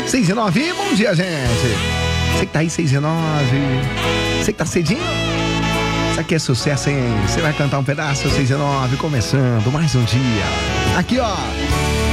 6 e 9, bom dia, gente. Você que tá aí, 6 e 9. Você que tá cedinho. Isso aqui é sucesso, hein? Você vai cantar um pedaço, 6 e 9, começando mais um dia. Aqui, ó.